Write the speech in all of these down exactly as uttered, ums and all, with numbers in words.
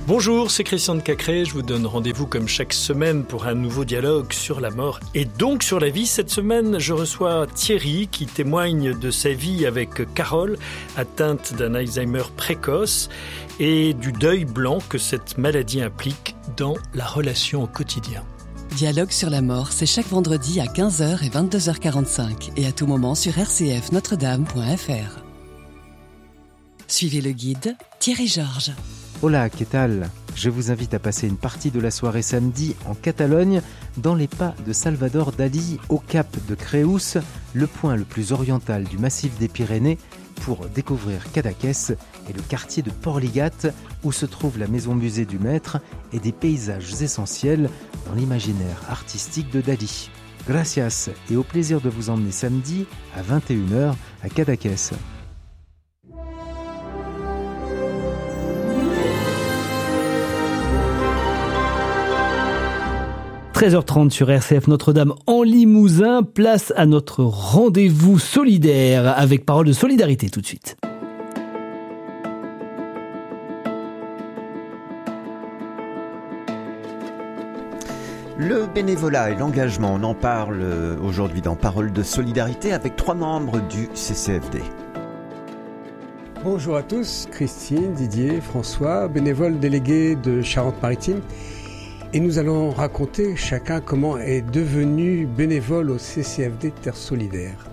Bonjour, c'est Christian de Cacré. Je vous donne rendez-vous comme chaque semaine pour un nouveau dialogue sur la mort et donc sur la vie. Cette semaine, je reçois Thierry qui témoigne de sa vie avec Carole, atteinte d'un Alzheimer précoce et du deuil blanc que cette maladie implique dans la relation au quotidien. Dialogue sur la mort, c'est chaque vendredi à quinze heures et vingt-deux heures quarante-cinq et à tout moment sur r c f notre dame point f r. Suivez le guide Thierry Georges. Hola, que tal ? Je vous invite à passer une partie de la soirée samedi en Catalogne, dans les pas de Salvador Dalí, au cap de Creus, le point le plus oriental du massif des Pyrénées, pour découvrir Cadaqués et le quartier de Porligat, où se trouve la maison-musée du maître et des paysages essentiels dans l'imaginaire artistique de Dalí. Gracias et au plaisir de vous emmener samedi à vingt et une heures à Cadaqués. treize heures trente sur R C F Notre-Dame en Limousin, place à notre rendez-vous solidaire avec parole de solidarité tout de suite. Le bénévolat et l'engagement, on en parle aujourd'hui dans Parole de solidarité avec trois membres du C C F D. Bonjour à tous, Christine, Didier, François, bénévoles délégués de Charente-Maritime. Et nous allons raconter chacun comment est devenu bénévole au C C F D Terre Solidaire.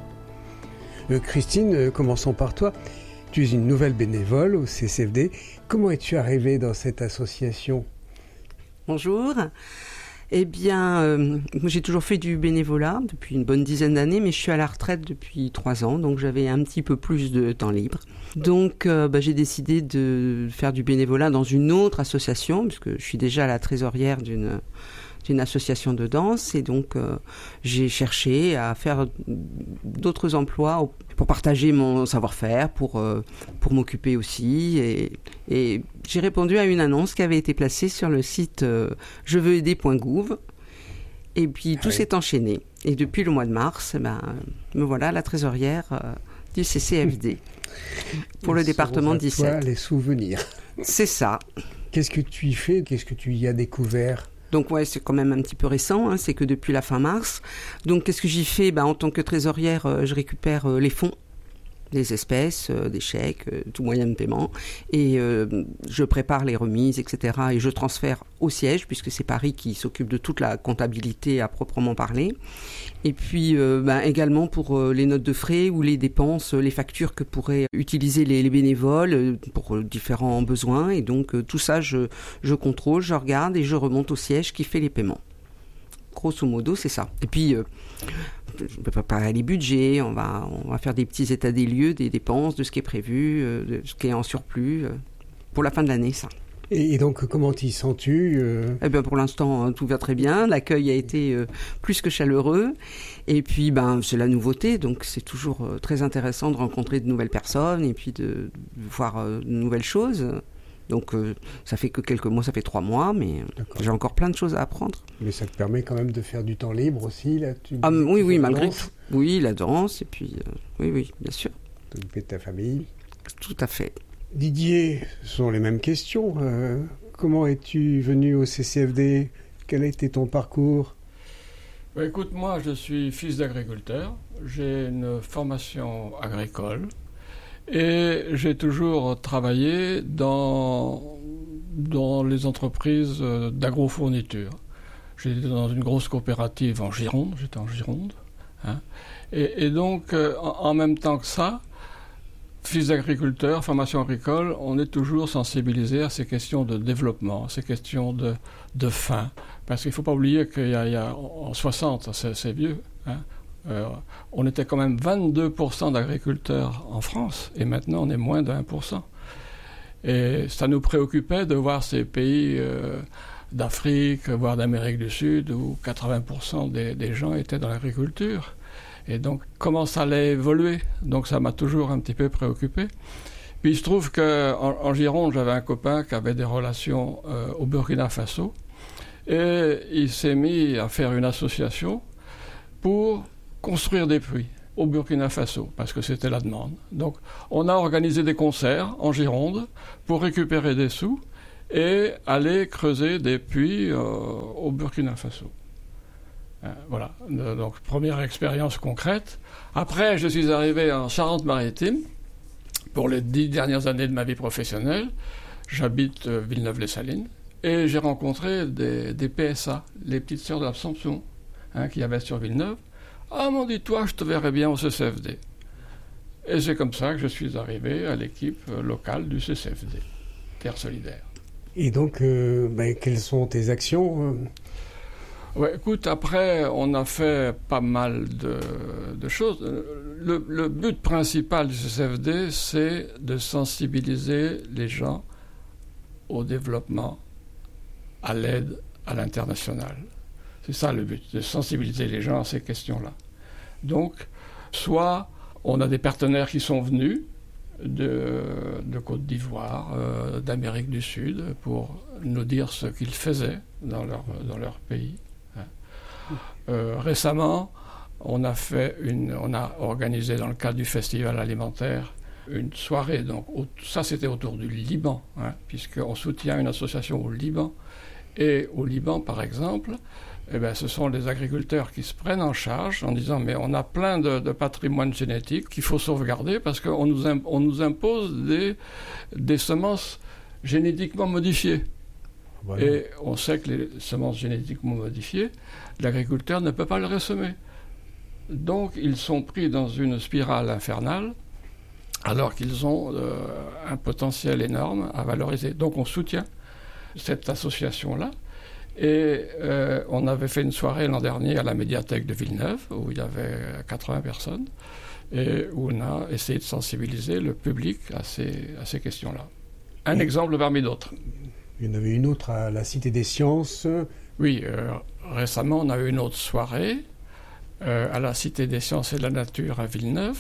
Euh, Christine, euh, commençons par toi. Tu es une nouvelle bénévole au C C F D. Comment es-tu arrivée dans cette association ? Bonjour. Eh bien, euh, j'ai toujours fait du bénévolat depuis une bonne dizaine d'années, mais je suis à la retraite depuis trois ans, donc j'avais un petit peu plus de temps libre. Donc, euh, bah, j'ai décidé de faire du bénévolat dans une autre association, puisque je suis déjà la trésorière d'une, d'une association de danse, et donc euh, j'ai cherché à faire d'autres emplois pour partager mon savoir-faire, pour, euh, pour m'occuper aussi, et, et j'ai répondu à une annonce qui avait été placée sur le site euh, je veux aider point gouv, et puis tout oui. s'est enchaîné. Et depuis le mois de mars, ben, me voilà la trésorière euh, du C C F D pour le département dix-sept. Toi, les souvenirs. C'est ça. Qu'est-ce que tu y fais ? Qu'est-ce que tu y as découvert ? Donc ouais, c'est quand même un petit peu récent, hein, c'est que depuis la fin mars. Donc qu'est-ce que j'y fais ? Ben, en tant que trésorière, euh, je récupère euh, les fonds, des espèces, euh, des chèques, euh, tout moyen de paiement, et euh, je prépare les remises, et cetera. Et je transfère au siège, puisque c'est Paris qui s'occupe de toute la comptabilité à proprement parler. Et puis euh, ben, également pour euh, les notes de frais ou les dépenses, les factures que pourraient utiliser les, les bénévoles euh, pour euh, différents besoins. Et donc euh, tout ça, je, je contrôle, je regarde et je remonte au siège qui fait les paiements. Grosso modo, c'est ça. Et puis, euh, je vais préparer les budgets, on va, on va faire des petits états des lieux, des dépenses, de ce qui est prévu, euh, de ce qui est en surplus, euh, pour la fin de l'année, ça. Et, et donc, comment t'y sens-tu euh... Eh bien, pour l'instant, tout va très bien. L'accueil a été euh, plus que chaleureux. Et puis, ben, c'est la nouveauté, donc c'est toujours euh, très intéressant de rencontrer de nouvelles personnes et puis de, de voir euh, de nouvelles choses. Donc, euh, ça fait que quelques mois, ça fait trois mois, mais D'accord. j'ai encore plein de choses à apprendre. Mais ça te permet quand même de faire du temps libre aussi, là tu, ah, tu Oui, oui, malgré danse. tout. Oui, la danse, et puis, euh, oui, oui, bien sûr. T'occuper de ta famille. Tout à fait. Didier, ce sont les mêmes questions. Euh, comment es-tu venu au C C F D ? Quel a été ton parcours ? Bah, écoute, moi, je suis fils d'agriculteur. J'ai une formation agricole. Et j'ai toujours travaillé dans, dans les entreprises d'agrofourniture. J'étais dans une grosse coopérative en Gironde, j'étais en Gironde. Hein. Et, et donc, euh, en, en même temps que ça, fils d'agriculteur, formation agricole, on est toujours sensibilisé à ces questions de développement, à ces questions de, de faim. Parce qu'il ne faut pas oublier qu'il y a, il y a en soixante, c'est, c'est vieux, hein. Euh, on était quand même vingt-deux pour cent d'agriculteurs en France, et maintenant on est moins de un pour cent. Et ça nous préoccupait de voir ces pays euh, d'Afrique, voire d'Amérique du Sud, où quatre-vingts pour cent des, des gens étaient dans l'agriculture. Et donc, comment ça allait évoluer ? Donc ça m'a toujours un petit peu préoccupé. Puis il se trouve qu'en en Gironde, j'avais un copain qui avait des relations euh, au Burkina Faso, et il s'est mis à faire une association pour construire des puits au Burkina Faso, parce que c'était la demande. Donc, on a organisé des concerts en Gironde pour récupérer des sous et aller creuser des puits euh, au Burkina Faso. Euh, voilà, donc première expérience concrète. Après, je suis arrivé en Charente-Maritime pour les dix dernières années de ma vie professionnelle. J'habite euh, Villeneuve-les-Salines et j'ai rencontré des, des P S A, les petites sœurs de l'Absomption, hein, qui y avait sur Villeneuve. Ah, m'ont dit, toi, je te verrais bien au C C F D. Et c'est comme ça que je suis arrivé à l'équipe euh, locale du C C F D, Terre Solidaire. Et donc, euh, ben, quelles sont tes actions ? Ouais, écoute, après, on a fait pas mal de, de choses. Le, le but principal du C C F D, c'est de sensibiliser les gens au développement, à l'aide à l'international. C'est ça le but, de sensibiliser les gens à ces questions-là. Donc, soit on a des partenaires qui sont venus de, de Côte d'Ivoire, euh, d'Amérique du Sud, pour nous dire ce qu'ils faisaient dans leur, dans leur pays. Euh, récemment, on a fait une, on a organisé dans le cadre du festival alimentaire une soirée. Donc au, ça, c'était autour du Liban, hein, puisqu'on soutient une association au Liban. Et au Liban, par exemple, eh ben, ce sont les agriculteurs qui se prennent en charge en disant mais on a plein de, de patrimoine génétique qu'il faut sauvegarder parce qu'on nous, imp- on nous impose des, des semences génétiquement modifiées. Voilà. Et on sait que les semences génétiquement modifiées, l'agriculteur ne peut pas le ressemer. Donc ils sont pris dans une spirale infernale alors qu'ils ont euh, un potentiel énorme à valoriser. Donc on soutient cette association-là. Et euh, on avait fait une soirée l'an dernier à la médiathèque de Villeneuve, où il y avait quatre-vingts personnes, et où on a essayé de sensibiliser le public à ces, à ces questions-là. Un et exemple parmi d'autres. Il y en avait une autre à la Cité des Sciences. Oui, euh, récemment, on a eu une autre soirée euh, à la Cité des Sciences et de la Nature à Villeneuve,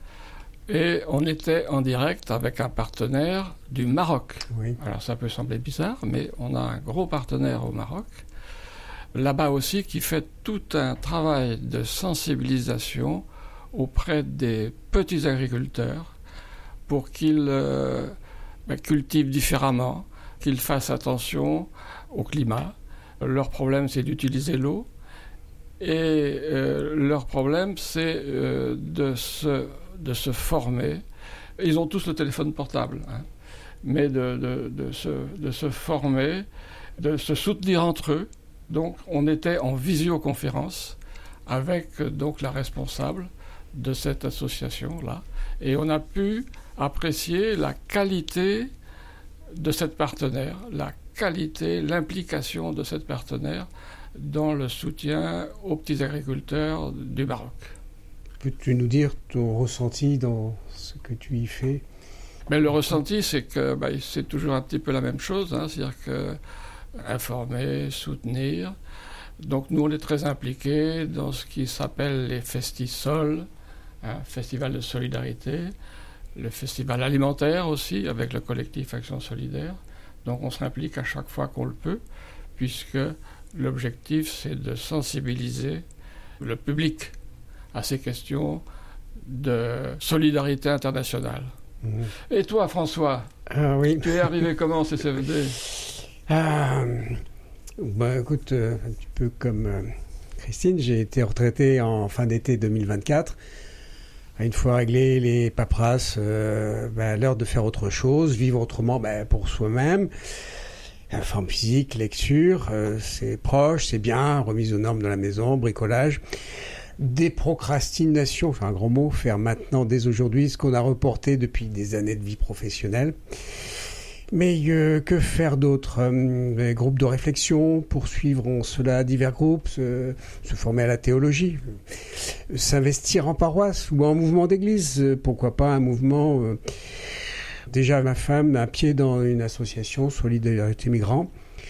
et on était en direct avec un partenaire du Maroc. Oui. Alors ça peut sembler bizarre, mais on a un gros partenaire au Maroc, là-bas aussi, qui fait tout un travail de sensibilisation auprès des petits agriculteurs pour qu'ils euh, ben, cultivent différemment, qu'ils fassent attention au climat. Leur problème, c'est d'utiliser l'eau. Et euh, leur problème, c'est euh, de se... de se former. Ils ont tous le téléphone portable, hein, mais de, de, de, se, de se former, de se soutenir entre eux. Donc, on était en visioconférence avec donc la responsable de cette association-là, et on a pu apprécier la qualité de cette partenaire, la qualité, l'implication de cette partenaire dans le soutien aux petits agriculteurs du Maroc. Peux-tu nous dire ton ressenti dans ce que tu y fais ? Mais le ressenti, c'est que bah, c'est toujours un petit peu la même chose, hein, c'est-à-dire que informer, soutenir. Donc nous, on est très impliqués dans ce qui s'appelle les Festisol, hein, Festival de solidarité, le festival alimentaire aussi, avec le collectif Action Solidaire. Donc on s'implique à chaque fois qu'on le peut, puisque l'objectif, c'est de sensibiliser le public à ces questions de solidarité internationale. Mmh. Et toi, François, ah, oui. tu es arrivé comment au C C F D ? ah, bah, écoute, euh, un petit peu comme euh, Christine, j'ai été retraité en fin d'été deux mille vingt-quatre. Une fois réglé les paperasses, euh, bah, l'heure de faire autre chose, vivre autrement bah, pour soi-même. La forme physique, lecture, euh, c'est proche, c'est bien, remise aux normes de la maison, bricolage. Déprocrastination, enfin un grand mot, faire maintenant, dès aujourd'hui, ce qu'on a reporté depuis des années de vie professionnelle. Mais euh, que faire d'autre ? euh, Groupes de réflexion, poursuivre en cela divers groupes, se, se former à la théologie, euh, s'investir en paroisse ou en mouvement d'église, euh, pourquoi pas un mouvement... Euh, déjà ma femme a un pied dans une association Solidarité Migrants,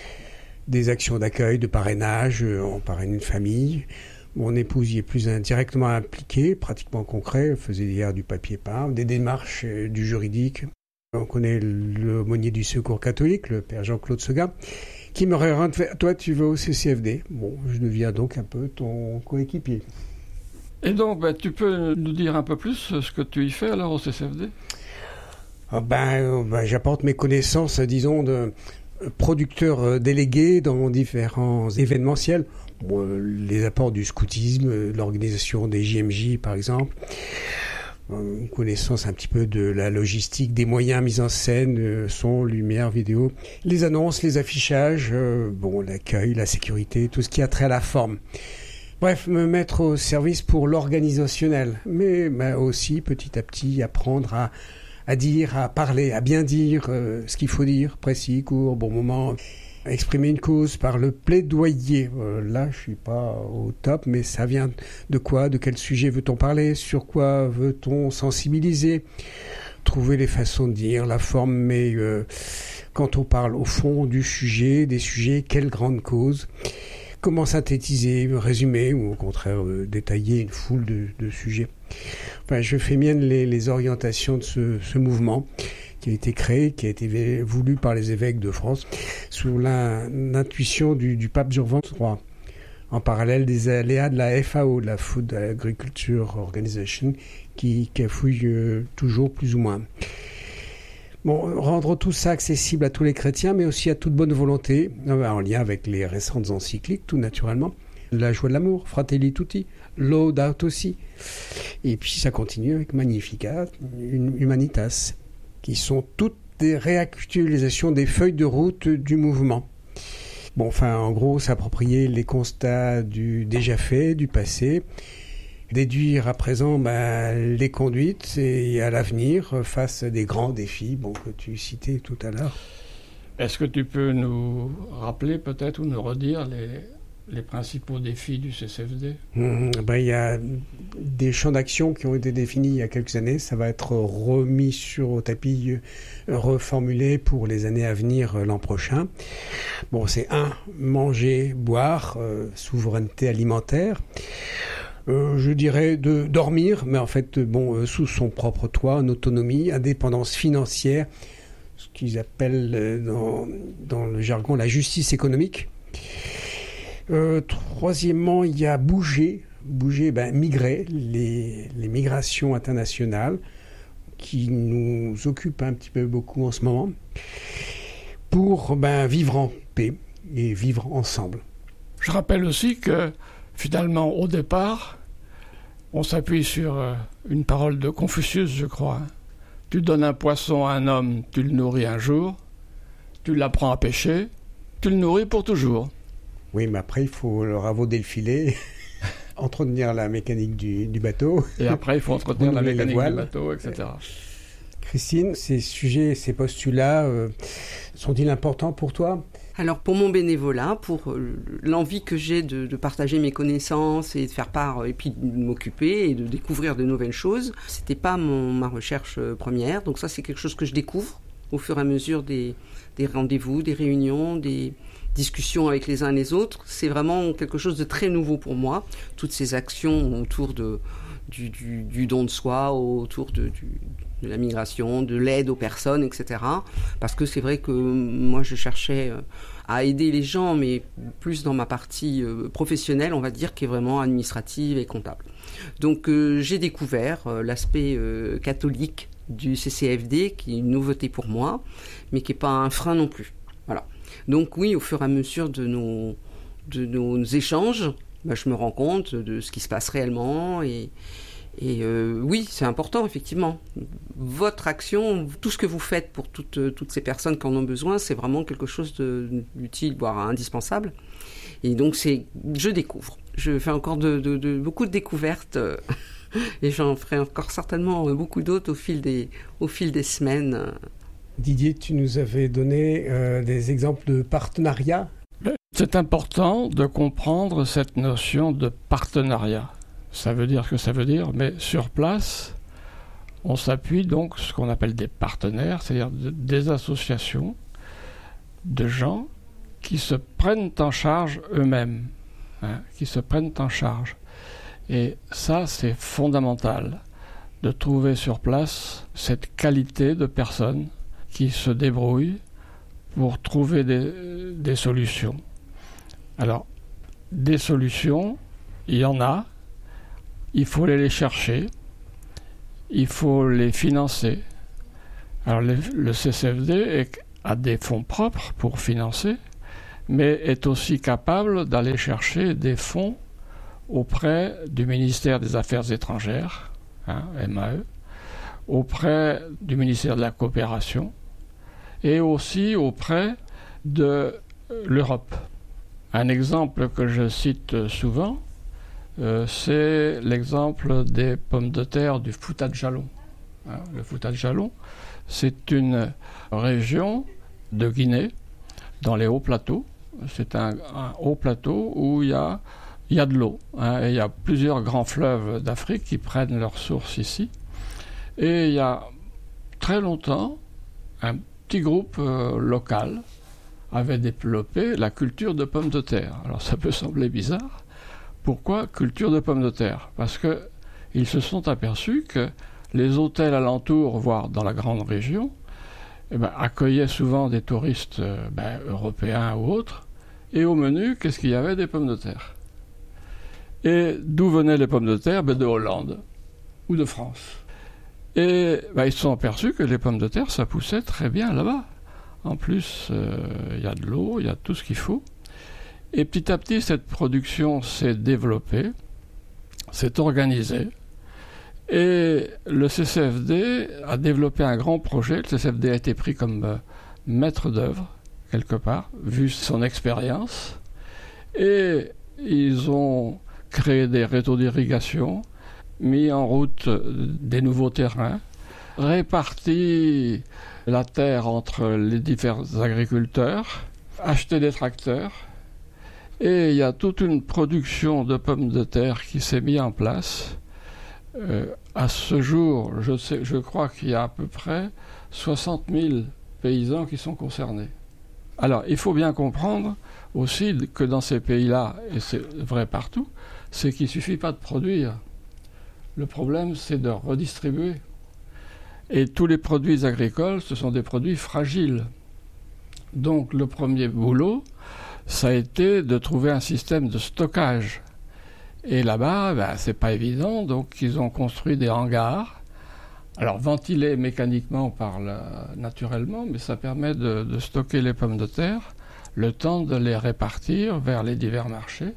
des actions d'accueil, de parrainage, euh, on parraine une famille. Mon épouse y est plus indirectement impliquée, pratiquement concret, elle faisait hier du papier peint, des démarches euh, du juridique. On connaît l'aumônier du Secours catholique, le père Jean-Claude Seguin, qui me rend toi tu vas au C C F D. Bon, je deviens donc un peu ton coéquipier. Et donc, bah, tu peux nous dire un peu plus ce que tu y fais alors au C C F D ? Ah ben, ben, j'apporte mes connaissances, disons, de, producteur délégué dans différents événementiels. Bon, les apports du scoutisme, l'organisation des J M J par exemple, une connaissance un petit peu de la logistique, des moyens mis en scène, son, lumière, vidéo, les annonces, les affichages, bon, l'accueil, la sécurité, tout ce qui a trait à la forme. Bref, me mettre au service pour l'organisationnel, mais, mais aussi petit à petit apprendre à, à dire, à parler, à bien dire euh, ce qu'il faut dire, précis, court, bon moment, exprimer une cause par le plaidoyer. Euh, là, je suis pas au top, mais ça vient de quoi, de quel sujet veut-on parler, sur quoi veut-on sensibiliser, trouver les façons de dire, la forme, mais euh, quand on parle au fond du sujet, des sujets, quelle grande cause. Comment synthétiser, résumer ou au contraire euh, détailler une foule de, de sujets. Enfin, je fais mienne les, les orientations de ce, ce mouvement qui a été créé, qui a été voulu par les évêques de France sous la, l'intuition du, du pape Jean vingt-trois, en parallèle des aléas de la F A O, de la Food Agriculture Organization, qui cafouille euh, toujours plus ou moins. Bon, rendre tout ça accessible à tous les chrétiens, mais aussi à toute bonne volonté, en lien avec les récentes encycliques, tout naturellement. La joie de l'amour, Fratelli Tutti, Laudato Si. Et puis ça continue avec Magnificat, Humanitas, qui sont toutes des réactualisations des feuilles de route du mouvement. Bon, enfin, en gros, s'approprier les constats du déjà fait, du passé, déduire à présent bah, les conduites et à l'avenir face à des grands défis bon, que tu citais tout à l'heure. Est-ce que tu peux nous rappeler peut-être ou nous redire les, les principaux défis du C C F D ? mmh, bah, y a des champs d'action qui ont été définis il y a quelques années. Ça va être remis sur au tapis, reformulé pour les années à venir l'an prochain. Bon, c'est un, manger, boire, euh, souveraineté alimentaire. Euh, je dirais de dormir, mais en fait, bon, euh, sous son propre toit, en autonomie, indépendance financière, ce qu'ils appellent euh, dans, dans le jargon la justice économique. Euh, troisièmement, il y a bouger, bouger, ben, migrer, les, les migrations internationales qui nous occupent un petit peu beaucoup en ce moment, pour ben, vivre en paix et vivre ensemble. Je rappelle aussi que finalement, au départ, on s'appuie sur euh, une parole de Confucius, je crois. Tu donnes un poisson à un homme, tu le nourris un jour, tu l'apprends à pêcher, tu le nourris pour toujours. Oui, mais après, il faut leur avauder le filet, entretenir la mécanique du, du bateau. Et après, il faut entretenir la mécanique du bateau, et cetera. Christine, ces sujets, ces postulats, euh, sont-ils importants pour toi ? Alors pour mon bénévolat, pour l'envie que j'ai de, de partager mes connaissances et de faire part, et puis de m'occuper et de découvrir de nouvelles choses, c'était pas mon, ma recherche première. Donc ça, c'est quelque chose que je découvre au fur et à mesure des, des rendez-vous, des réunions, des discussions avec les uns et les autres. C'est vraiment quelque chose de très nouveau pour moi. Toutes ces actions autour de, du, du, du don de soi, autour de, du, de la migration, de l'aide aux personnes, et cetera. Parce que c'est vrai que moi, je cherchais à aider les gens, mais plus dans ma partie professionnelle, on va dire, qui est vraiment administrative et comptable. Donc, euh, j'ai découvert euh, l'aspect euh, catholique du C C F D, qui est une nouveauté pour moi, mais qui n'est pas un frein non plus. Voilà. Donc oui, au fur et à mesure de nos, de nos échanges, bah, je me rends compte de ce qui se passe réellement et... Et euh, oui, c'est important, effectivement. Votre action, tout ce que vous faites pour toutes, toutes ces personnes qui en ont besoin, c'est vraiment quelque chose d'utile, voire indispensable. Et donc, c'est, je découvre. Je fais encore de, de, de, beaucoup de découvertes et j'en ferai encore certainement beaucoup d'autres au fil des, au fil des semaines. Didier, tu nous avais donné euh, des exemples de partenariat. C'est important de comprendre cette notion de partenariat. Ça veut dire ce que ça veut dire, mais sur place, on s'appuie donc sur ce qu'on appelle des partenaires, c'est-à-dire des associations de gens qui se prennent en charge eux-mêmes, hein, qui se prennent en charge. Et ça, c'est fondamental, de trouver sur place cette qualité de personnes qui se débrouillent pour trouver des, des solutions. Alors, des solutions, il y en a. Il faut aller les chercher, il faut les financer. Alors le, le C C F D est a des fonds propres pour financer, mais est aussi capable d'aller chercher des fonds auprès du ministère des Affaires étrangères, hein, M A E, auprès du ministère de la Coopération et aussi auprès de l'Europe. Un exemple que je cite souvent, euh, c'est l'exemple des pommes de terre du Fouta de Jalon. Hein, le Fouta de Jalon, c'est une région de Guinée, dans les hauts plateaux. C'est un, un haut plateau où il y a, il y a de l'eau. Hein, et il y a plusieurs grands fleuves d'Afrique qui prennent leur source ici. Et il y a très longtemps, un petit groupe euh, local avait développé la culture de pommes de terre. Alors ça peut sembler bizarre. Pourquoi culture de pommes de terre? Parce qu'ils se sont aperçus que les hôtels alentours, voire dans la grande région, eh ben, accueillaient souvent des touristes euh, ben, européens ou autres. Et au menu, qu'est-ce qu'il y avait? Des pommes de terre. Et d'où venaient les pommes de terre? Ben, de Hollande ou de France. Et ben, ils se sont aperçus que les pommes de terre, ça poussait très bien là-bas. En plus, il euh, y a de l'eau, il y a tout ce qu'il faut. Et petit à petit, cette production s'est développée, s'est organisée. Et le C C F D a développé un grand projet. Le C C F D a été pris comme euh, maître d'œuvre, quelque part, vu son expérience. Et ils ont créé des réseaux d'irrigation, mis en route des nouveaux terrains, réparti la terre entre les différents agriculteurs, acheté des tracteurs, et il y a toute une production de pommes de terre qui s'est mise en place. Euh, à ce jour, je, sais, je crois qu'il y a à peu près soixante mille paysans qui sont concernés. Alors, il faut bien comprendre aussi que dans ces pays-là, et c'est vrai partout, c'est qu'il ne suffit pas de produire. Le problème, c'est de redistribuer. Et tous les produits agricoles, ce sont des produits fragiles. Donc le premier boulot, ça a été de trouver un système de stockage. Et là-bas, ben, c'est pas évident, donc ils ont construit des hangars. Alors ventilés mécaniquement par la, naturellement, mais ça permet de, de stocker les pommes de terre, le temps de les répartir vers les divers marchés.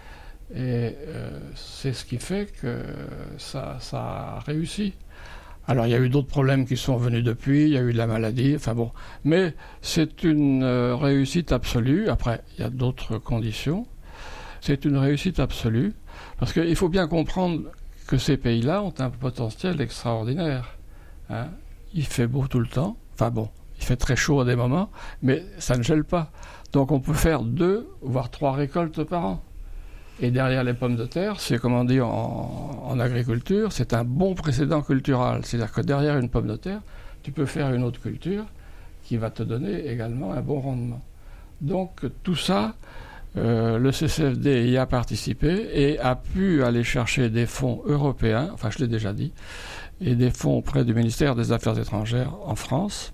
Et euh, c'est ce qui fait que ça, ça a réussi. Alors il y a eu d'autres problèmes qui sont venus depuis, il y a eu de la maladie, enfin bon. Mais c'est une euh, réussite absolue. Après, il y a d'autres conditions. C'est une réussite absolue. Parce qu'il faut bien comprendre que ces pays-là ont un potentiel extraordinaire. Hein. Il fait beau tout le temps. Enfin bon, il fait très chaud à des moments, mais ça ne gèle pas. Donc on peut faire deux, voire trois récoltes par an. Et derrière les pommes de terre, c'est comme on dit en, en agriculture, c'est un bon précédent cultural. C'est-à-dire que derrière une pomme de terre, tu peux faire une autre culture qui va te donner également un bon rendement. Donc tout ça, euh, le C C F D y a participé et a pu aller chercher des fonds européens, enfin je l'ai déjà dit, et des fonds auprès du ministère des Affaires étrangères en France.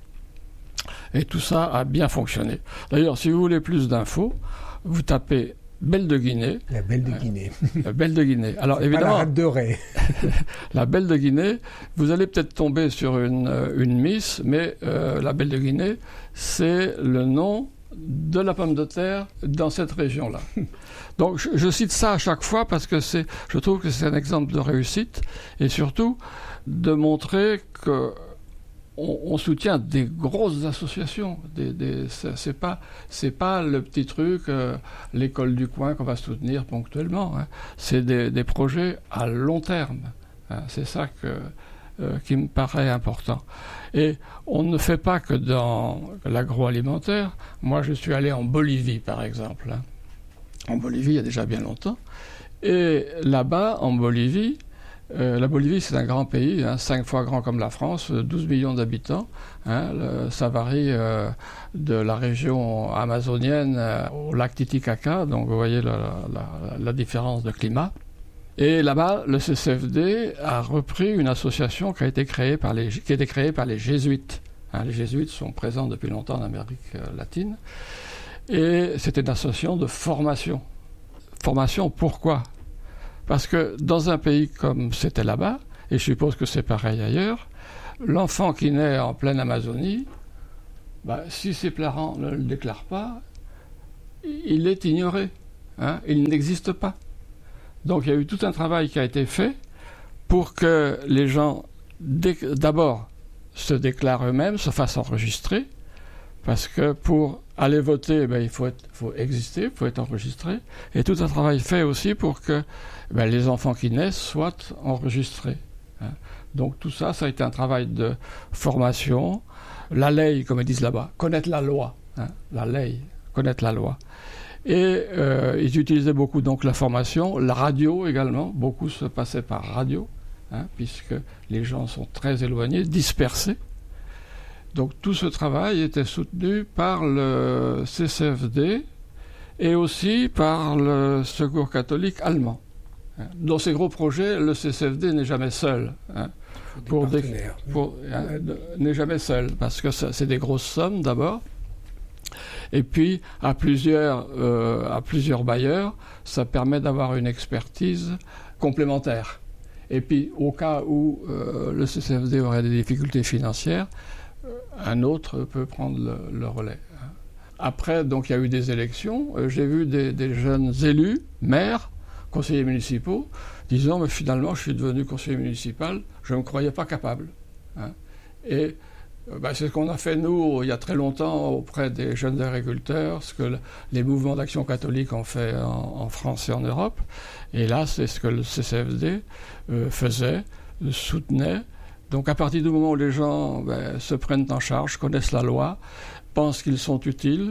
Et tout ça a bien fonctionné. D'ailleurs, si vous voulez plus d'infos, vous tapez Belle de Guinée. La Belle de Guinée. Euh, la Belle de Guinée. Alors c'est évidemment, pas la rate de Ré. La Belle de Guinée, vous allez peut-être tomber sur une, une miss, mais euh, la Belle de Guinée, c'est le nom de la pomme de terre dans cette région-là. Donc je, je cite ça à chaque fois parce que c'est, je trouve que c'est un exemple de réussite et surtout de montrer que On, on soutient des grosses associations. Des, des, c'est pas, c'est pas le petit truc, euh, l'école du coin qu'on va soutenir ponctuellement. Hein. C'est des, des projets à long terme. Hein. C'est ça que, euh, qui me paraît important. Et on ne fait pas que dans l'agroalimentaire. Moi, je suis allé en Bolivie, par exemple. Hein. En Bolivie, il y a déjà bien longtemps. Et là-bas, en Bolivie, Euh, la Bolivie, c'est un grand pays, hein, cinq fois grand comme la France, douze millions d'habitants. Hein, le, ça varie euh, de la région amazonienne euh, au lac Titicaca, donc vous voyez la, la, la différence de climat. Et là-bas, le C C F D a repris une association qui a été créée par les, qui a été créée par les jésuites. Hein, les jésuites sont présents depuis longtemps en Amérique euh, latine. Et c'était une association de formation. Formation, pourquoi ? Parce que dans un pays comme c'était là-bas, et je suppose que c'est pareil ailleurs, l'enfant qui naît en pleine Amazonie, bah, si ses parents ne le déclarent pas, il est ignoré. Hein, il n'existe pas. Donc il y a eu tout un travail qui a été fait pour que les gens, d'abord, se déclarent eux-mêmes, se fassent enregistrer, parce que pour aller voter, ben, il faut, être, faut exister, il faut être enregistré, et tout un travail fait aussi pour que ben, les enfants qui naissent soient enregistrés. Hein. Donc tout ça, ça a été un travail de formation, la ley, comme ils disent là-bas, connaître la loi, hein, la ley, connaître la loi. Et euh, ils utilisaient beaucoup donc la formation, la radio également, beaucoup se passait par radio, hein, puisque les gens sont très éloignés, dispersés. Donc tout ce travail était soutenu par le C C F D et aussi par le Secours catholique allemand. Dans ces gros projets, le C C F D n'est jamais seul. Hein, pour des, pour, hein, n'est jamais seul, parce que ça, c'est des grosses sommes d'abord. Et puis, à plusieurs, euh, à plusieurs bailleurs, ça permet d'avoir une expertise complémentaire. Et puis, au cas où euh, le C C F D aurait des difficultés financières, un autre peut prendre le, le relais. Après, donc, il y a eu des élections. J'ai vu des, des jeunes élus, maires, conseillers municipaux, disant, mais finalement, je suis devenu conseiller municipal, je ne me croyais pas capable. Hein. Et ben, c'est ce qu'on a fait, nous, il y a très longtemps, auprès des jeunes agriculteurs, ce que le, les mouvements d'action catholique ont fait en, en France et en Europe. Et là, c'est ce que le C C F D euh, faisait, soutenait. Donc à partir du moment où les gens ben, se prennent en charge, connaissent la loi, pensent qu'ils sont utiles,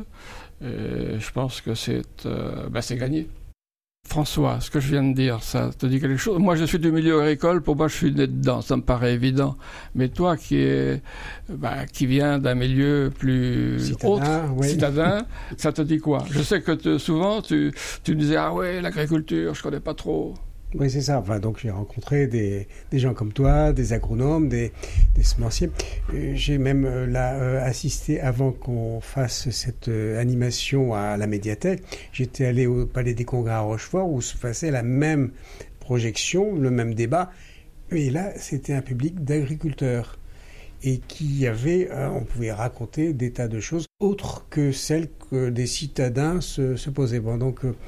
et je pense que c'est, euh, ben, c'est gagné. François, ce que je viens de dire, ça te dit quelque chose? Moi, je suis du milieu agricole, pour moi, je suis né dedans, ça me paraît évident. Mais toi, qui est, ben, qui viens d'un milieu plus citadin, autre, oui. citadin, ça te dit quoi? Je sais que te, souvent, tu, tu me disais, ah ouais, l'agriculture, je connais pas trop. Oui, c'est ça. Enfin, donc, j'ai rencontré des, des gens comme toi, des agronomes, des, des semenciers. Euh, j'ai même euh, là, euh, assisté, avant qu'on fasse cette euh, animation à la médiathèque, j'étais allé au Palais des Congrès à Rochefort où se passait la même projection, le même débat. Et là, c'était un public d'agriculteurs. Et qui avait, euh, on pouvait raconter des tas de choses autres que celles que des citadins se, se posaient. Bon, donc... Euh,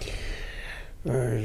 Euh,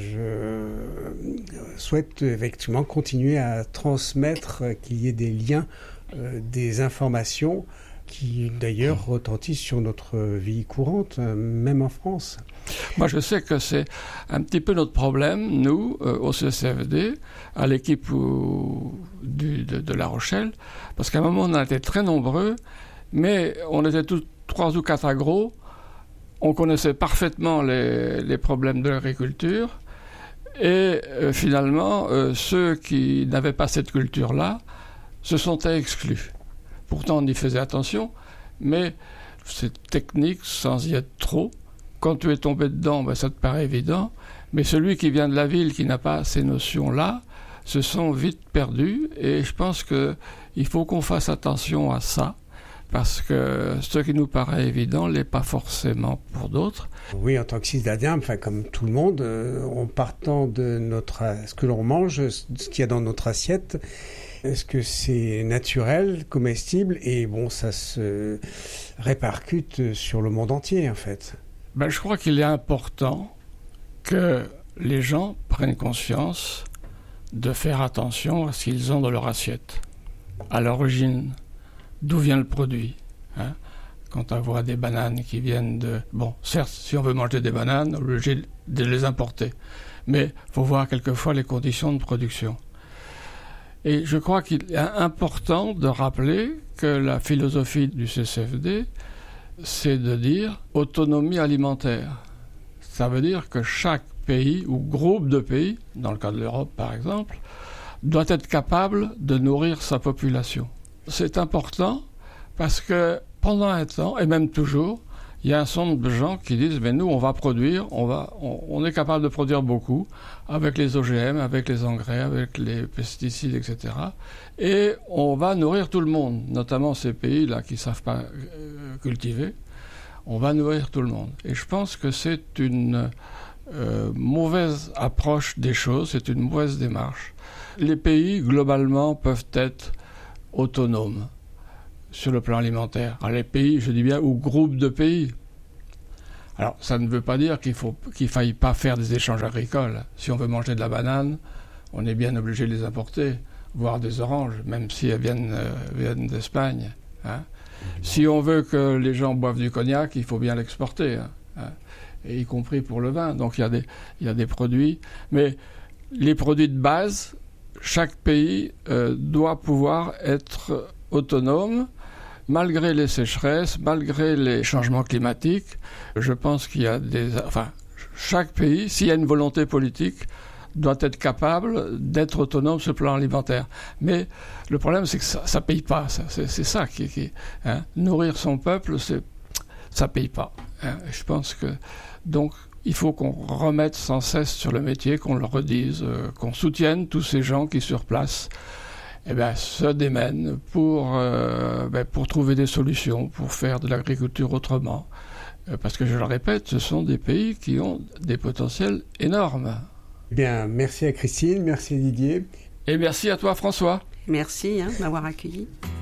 je souhaite effectivement continuer à transmettre, euh, qu'il y ait des liens, euh, des informations qui d'ailleurs retentissent sur notre vie courante, euh, même en France. Moi, je sais que c'est un petit peu notre problème, nous, euh, au C C F D, à l'équipe où, du, de, de La Rochelle, parce qu'à un moment, on a été très nombreux, mais on était tous trois ou quatre agros. On connaissait parfaitement les, les problèmes de l'agriculture et euh, finalement, euh, ceux qui n'avaient pas cette culture-là se sentaient exclus. Pourtant, on y faisait attention, mais c'est technique sans y être trop. Quand tu es tombé dedans, ben, ça te paraît évident, mais celui qui vient de la ville, qui n'a pas ces notions-là, se sent vite perdu et je pense qu'il faut qu'on fasse attention à ça. Parce que ce qui nous paraît évident n'est pas forcément pour d'autres. Oui, en tant que citadin, enfin, comme tout le monde, euh, en partant de notre, ce que l'on mange, ce qu'il y a dans notre assiette, est-ce que c'est naturel, comestible, et bon, ça se répercute sur le monde entier, en fait. Ben, je crois qu'il est important que les gens prennent conscience de faire attention à ce qu'ils ont dans leur assiette, à l'origine. D'où vient le produit, hein? Quand on voit des bananes qui viennent de... Bon, certes, si on veut manger des bananes, on est obligé de les importer. Mais il faut voir quelquefois les conditions de production. Et je crois qu'il est important de rappeler que la philosophie du C C F D, c'est de dire autonomie alimentaire. Ça veut dire que chaque pays ou groupe de pays, dans le cas de l'Europe par exemple, doit être capable de nourrir sa population. C'est important parce que pendant un temps, et même toujours, il y a un certain nombre de gens qui disent mais nous on va produire, on, va, on, on est capable de produire beaucoup avec les O G M, avec les engrais, avec les pesticides, et cetera. Et on va nourrir tout le monde, notamment ces pays-là qui ne savent pas euh, cultiver. On va nourrir tout le monde. Et je pense que c'est une euh, mauvaise approche des choses, c'est une mauvaise démarche. Les pays, globalement, peuvent être autonomes. sur le plan alimentaire. Alors, les pays, je dis bien, ou groupes de pays. Alors, ça ne veut pas dire qu'il faut qu'il faille pas faire des échanges agricoles. Si on veut manger de la banane, on est bien obligé de les importer, voire des oranges, même si elles viennent, euh, viennent d'Espagne. Hein. Si on veut que les gens boivent du cognac, il faut bien l'exporter, hein, hein, et y compris pour le vin. Donc il y a des, il y a des produits. Mais les produits de base, chaque pays euh, doit pouvoir être autonome, malgré les sécheresses, malgré les changements climatiques. Je pense qu'il y a des... Enfin, chaque pays, s'il y a une volonté politique, doit être capable d'être autonome sur le plan alimentaire. Mais le problème, c'est que ça ne paye pas. Ça. C'est, c'est ça qui... qui hein. Nourrir son peuple, c'est, ça ne paye pas. Hein. Je pense que... Donc, il faut qu'on remette sans cesse sur le métier, qu'on le redise, euh, qu'on soutienne tous ces gens qui, sur place, eh ben, se démènent pour, euh, ben, pour trouver des solutions, pour faire de l'agriculture autrement. Euh, parce que, je le répète, ce sont des pays qui ont des potentiels énormes. Bien, merci à Christine, merci Didier. Et merci à toi, François. Merci hein, de m'avoir accueilli.